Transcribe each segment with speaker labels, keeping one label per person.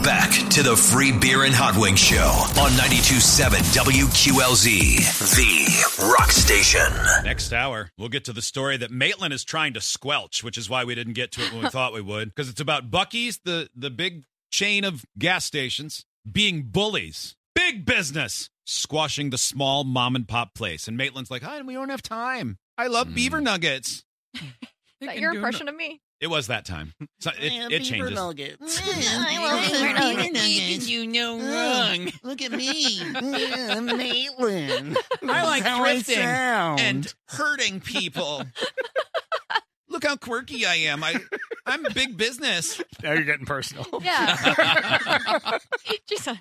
Speaker 1: Back to the Free Beer and Hot Wings Show on 92.7 WQLZ, the rock station.
Speaker 2: Next hour, we'll get to the story that Maitland is trying to squelch, which is why we didn't get to it when we thought we would, because it's about Buc-ee's, the big chain of gas stations, being bullies. Big business squashing the small mom and pop place. And Maitland's like, we don't have time. I love beaver nuggets.
Speaker 3: Is that your impression of me?
Speaker 2: It was that time. So it changes.
Speaker 4: Nuggets.
Speaker 3: I love beaver nuggets.
Speaker 4: You can do no wrong. Look at me. I'm Maitland.
Speaker 2: I like
Speaker 4: That's how I
Speaker 2: thrifting
Speaker 4: sound.
Speaker 2: and hurting people. Look how quirky I am. I'm big business.
Speaker 5: Now you're getting personal.
Speaker 3: Yeah. Jesus.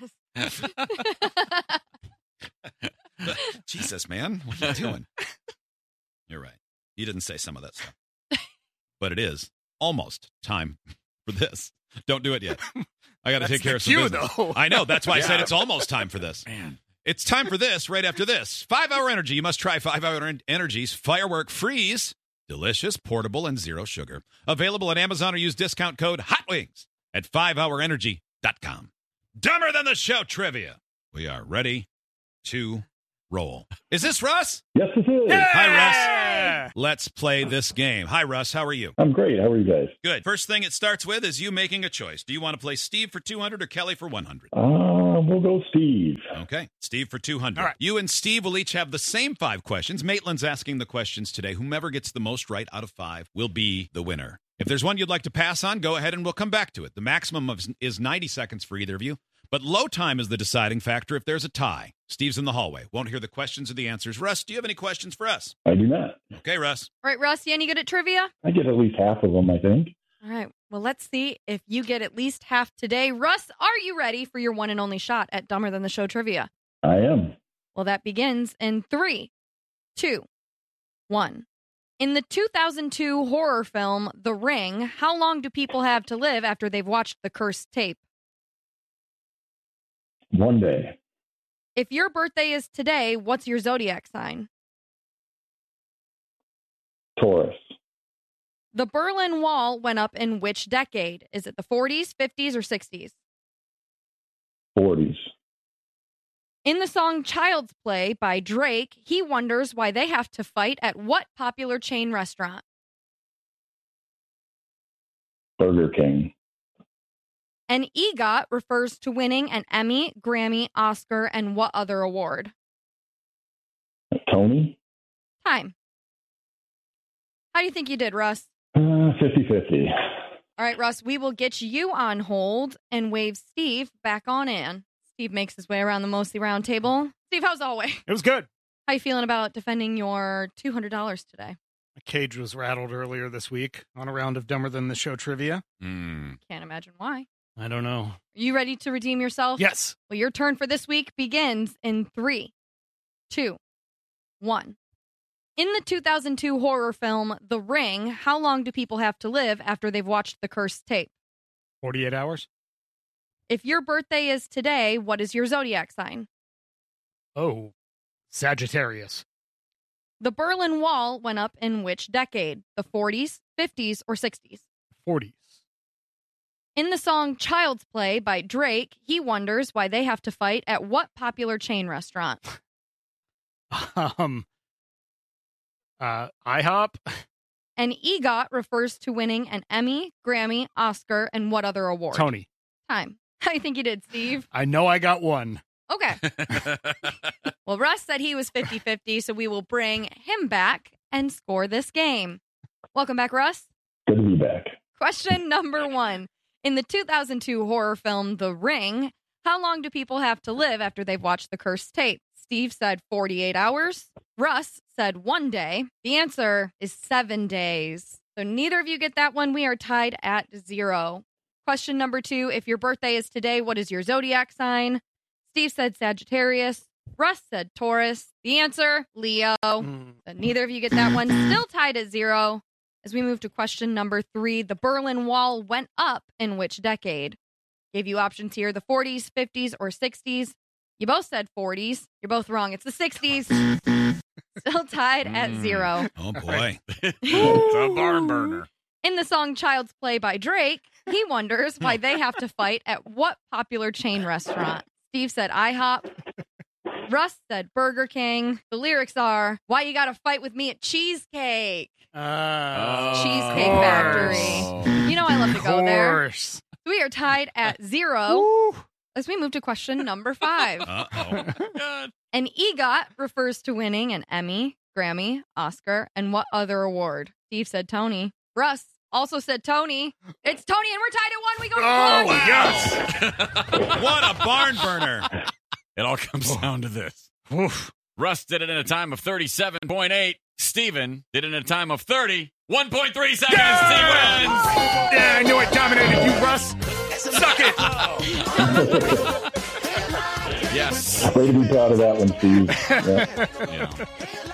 Speaker 2: Jesus, man. What are you doing? You're right. You didn't say some of that stuff. But it is almost time for this. Don't do it yet. I got to take care of some business.
Speaker 5: Though.
Speaker 2: I know. That's why I said it's almost time for this.
Speaker 5: Man.
Speaker 2: It's time for this right after this. 5-Hour Energy. You must try 5-Hour Energy's Firework Freeze. Delicious, portable, and zero sugar. Available at Amazon or use discount code HOTWINGS at 5hourenergy.com. Dumber Than the Show trivia. We are ready to roll. Is this Russ?
Speaker 6: Yes, this is.
Speaker 2: Hi, Russ. Let's play this game. Hi, Russ. How are you?
Speaker 6: I'm great. How are you guys?
Speaker 2: Good. First thing it starts with is you making a choice. Do you want to play Steve for 200 or Kelly for 100?
Speaker 6: We'll go Steve.
Speaker 2: Okay. Steve for 200.
Speaker 5: All right.
Speaker 2: You and Steve will each have the same 5 questions. Maitland's asking the questions today. Whomever gets the most right out of 5 will be the winner. If there's one you'd like to pass on, go ahead and we'll come back to it. The maximum is 90 seconds for either of you. But low time is the deciding factor if there's a tie. Steve's in the hallway. Won't hear the questions or the answers. Russ, do you have any questions for us?
Speaker 6: I do not.
Speaker 2: Okay, Russ.
Speaker 3: All right, Russ, you any good at trivia?
Speaker 6: I get at least half of them, I think.
Speaker 3: All right. Well, let's see if you get at least half today. Russ, are you ready for your one and only shot at Dumber Than the Show trivia?
Speaker 6: I am.
Speaker 3: Well, that begins in 3, 2, 1. In the 2002 horror film, The Ring, how long do people have to live after they've watched the cursed tape?
Speaker 6: 1 day.
Speaker 3: If your birthday is today, what's your zodiac sign?
Speaker 6: Taurus.
Speaker 3: The Berlin Wall went up in which decade? Is it the 40s, 50s, or 60s?
Speaker 6: 40s.
Speaker 3: In the song Child's Play by Drake, he wonders why they have to fight at what popular chain restaurant?
Speaker 6: Burger King.
Speaker 3: An EGOT refers to winning an Emmy, Grammy, Oscar, and what other award?
Speaker 6: Tony.
Speaker 3: Time. How do you think you did, Russ?
Speaker 6: 50-50.
Speaker 3: All right, Russ, we will get you on hold and wave Steve back on in. Steve makes his way around the mostly round table. Steve, how's the hallway?
Speaker 5: It was good.
Speaker 3: How you feeling about defending your $200 today?
Speaker 5: My cage was rattled earlier this week on a round of Dumber Than the Show trivia.
Speaker 3: Can't imagine why.
Speaker 5: I don't know.
Speaker 3: Are you ready to redeem yourself?
Speaker 5: Yes.
Speaker 3: Well, your turn for this week begins in 3, 2, 1. In the 2002 horror film, The Ring, how long do people have to live after they've watched the cursed tape?
Speaker 5: 48 hours.
Speaker 3: If your birthday is today, what is your zodiac sign?
Speaker 5: Oh, Sagittarius.
Speaker 3: The Berlin Wall went up in which decade? The 40s, 50s, or 60s?
Speaker 5: 40s.
Speaker 3: In the song Child's Play by Drake, he wonders why they have to fight at what popular chain restaurant?
Speaker 5: IHOP.
Speaker 3: An EGOT refers to winning an Emmy, Grammy, Oscar, and what other award?
Speaker 5: Tony.
Speaker 3: Time. How do you think you did, Steve?
Speaker 5: I know I got one.
Speaker 3: Okay. Well, Russ said he was 50-50, so we will bring him back and score this game. Welcome back, Russ.
Speaker 6: Good to be back.
Speaker 3: Question number 1. In the 2002 horror film The Ring, how long do people have to live after they've watched the cursed tape? Steve said 48 hours. Russ said 1 day. The answer is 7 days. So neither of you get that one. We are tied at 0. Question number 2. If your birthday is today, what is your zodiac sign? Steve said Sagittarius. Russ said Taurus. The answer, Leo. So neither of you get that one. Still tied at 0. As we move to question number 3, the Berlin Wall went up in which decade? Gave you options here, the 40s, 50s, or 60s. You both said 40s. You're both wrong. It's the 60s. Still tied at 0.
Speaker 2: Oh, boy.
Speaker 5: It's a barn burner.
Speaker 3: In the song Child's Play by Drake, he wonders why they have to fight at what popular chain restaurant. Steve said IHOP. Russ said Burger King. The lyrics are, why you gotta fight with me at Cheesecake? Cheesecake Factory. You know I love to go there. We are tied at 0 as we move to question number 5.
Speaker 2: Uh-oh.
Speaker 3: An EGOT refers to winning an Emmy, Grammy, Oscar, and what other award? Steve said Tony. Russ also said Tony. It's Tony, and we're tied at 1. We go to the clock.
Speaker 2: Yes. What a barn burner.
Speaker 7: It all comes down to this. Russ did it in a time of 37.8. Steven did it in a time of 30. 1.3 seconds. Steve wins.
Speaker 5: Yeah, I knew I dominated you, Russ. Suck it.
Speaker 7: Yes.
Speaker 6: Way to be proud of that one, Steve. Yeah.
Speaker 7: Yeah.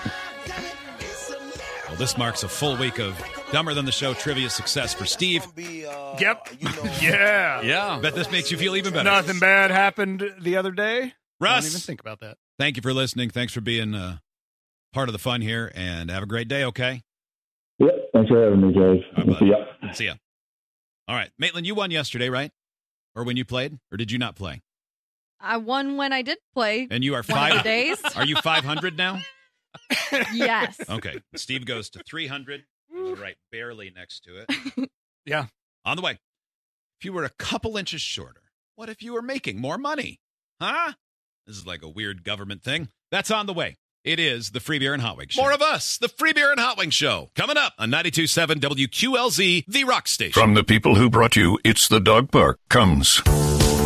Speaker 2: Well, this marks a full week of Dumber Than the Show trivia success for Steve.
Speaker 5: Yep. Yeah.
Speaker 7: Yeah.
Speaker 2: Bet this makes you feel even better.
Speaker 5: Nothing bad happened the other day.
Speaker 2: Russ,
Speaker 5: Don't even think about that.
Speaker 2: thank you for listening. Thanks for being part of the fun here, and have a great day, okay?
Speaker 6: Yep. Thanks for having me, guys.
Speaker 2: All right,
Speaker 6: See ya.
Speaker 2: See ya. All right. Maitland, you won yesterday, right? Or when you played? Or did you not play?
Speaker 3: I won when I did play.
Speaker 2: And you are
Speaker 3: one of the days.
Speaker 2: Are you 500 now?
Speaker 3: Yes.
Speaker 2: Okay. Steve goes to 300. Right, barely next to it.
Speaker 5: Yeah.
Speaker 2: On the way. If you were a couple inches shorter, what if you were making more money? Huh? This is like a weird government thing. That's on the way. It is the Free Beer and Hot Wings Show. More of us, the Free Beer and Hot Wings Show. Coming up on 92.7 WQLZ, the Rock Station.
Speaker 8: From the people who brought you It's the Dog Park comes